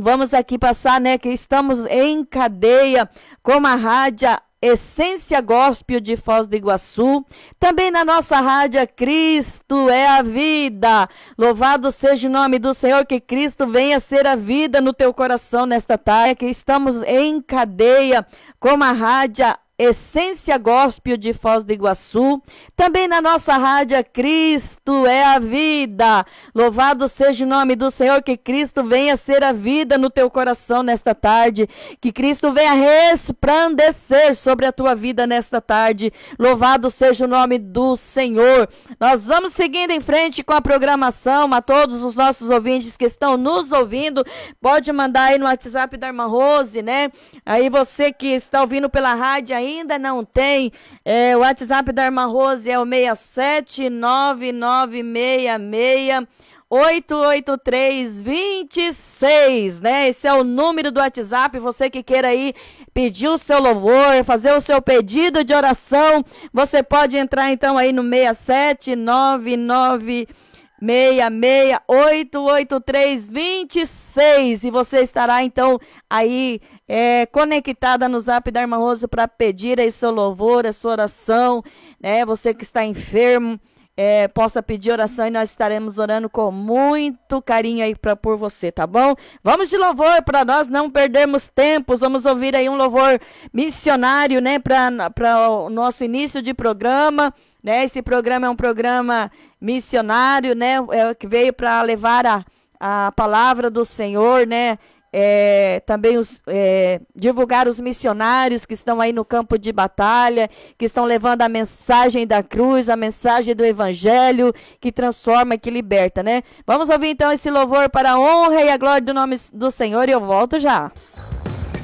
vamos aqui passar, né, que estamos em cadeia com a rádio Essência Gospel de Foz do Iguaçu, também na nossa rádio Cristo é a Vida. Louvado seja o nome do Senhor, que Cristo venha ser a vida no teu coração nesta tarde, que estamos em cadeia com a rádio Essência Gospel de Foz do Iguaçu, também na nossa rádio Cristo é a Vida. Louvado seja o nome do Senhor, que Cristo venha ser a vida no teu coração nesta tarde, que Cristo venha resplandecer sobre a tua vida nesta tarde. Louvado seja o nome do Senhor. Nós vamos seguindo em frente com a programação. A todos os nossos ouvintes que estão nos ouvindo, pode mandar aí no WhatsApp da irmã Rose, né? Aí você que está ouvindo pela rádio ainda não tem, o WhatsApp da irmã Rose é o 67996688326, né? Esse é o número do WhatsApp. Você que queira aí pedir o seu louvor, fazer o seu pedido de oração, você pode entrar então aí no 67996688326 e você estará então aí conectada no zap da irmã Rose para pedir aí seu louvor, a sua oração, né? Você que está enfermo, possa pedir oração e nós estaremos orando com muito carinho aí por você, tá bom? Vamos de louvor para nós não perdermos tempos. Vamos ouvir aí um louvor missionário, né? Para o nosso início de programa, né? Esse programa é um programa missionário, né? Que veio para levar a palavra do Senhor, né? Também divulgar os missionários que estão aí no campo de batalha, que estão levando a mensagem da cruz, a mensagem do evangelho, que transforma, que liberta, né? Vamos ouvir então esse louvor para a honra e a glória do nome do Senhor e eu volto já.